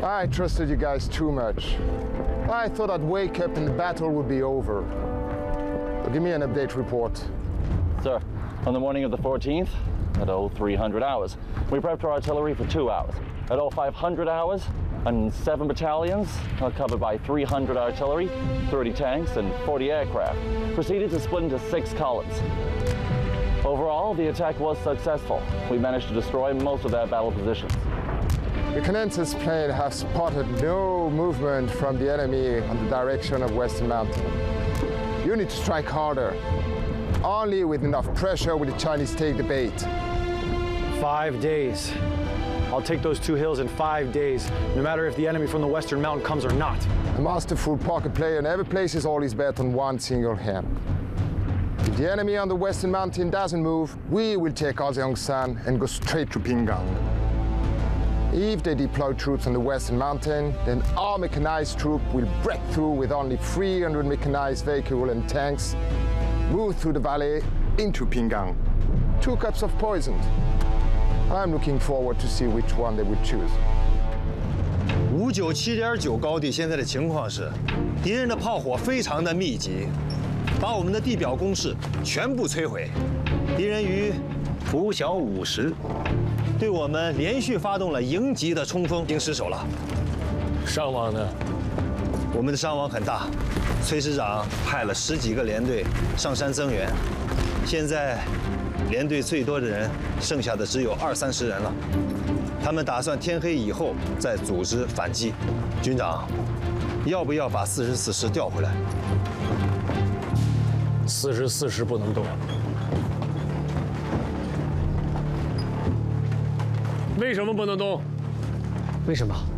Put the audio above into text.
I trusted you guys too much. I thought I'd wake up and the battle would be over. So give me an update report. Sir, on the morning of the 14th, at 0300 hours, we prepped our artillery for 2 hours. At 0500 hours, and 7 battalions, covered by 300 artillery, 30 tanks, and 40 aircraft, proceeded to split into 6 columns. Overall, the attack was successful. We managed to destroy most of their battle positions. Reconnaissance plane have spotted no movement from the enemy on the direction of Western Mountain. You need to strike harder. Only with enough pressure will the Chinese take the bait. 5 days. I'll take those 2 hills in 5 days, no matter if the enemy from the Western Mountain comes or not. A masterful poker player never places all his bet on one single hand. If the enemy on the Western Mountain doesn't move, we will take Azeongsan and go straight to Pingang. If they deploy troops on the Western Mountain, then our mechanized troop will break through with only 300 mechanized vehicles and tanks, move through the valley into Pingang. 2 cups of poison. I'm looking forward to see which one they would choose. 597.9高地现在的情况是，敌人的炮火非常的密集，把我们的地表工事全部摧毁。敌人于拂晓5时，对我们连续发动了迎击的冲锋，已经失守了。 伤亡呢？ 我们的伤亡很大，崔师长派了10几个连队上山增援，现在连队最多的人剩下的只有20-30人了。他们打算天黑以后再组织反击。军长，要不要把44师调回来 44师不能动。为什么不能动？ 为什么？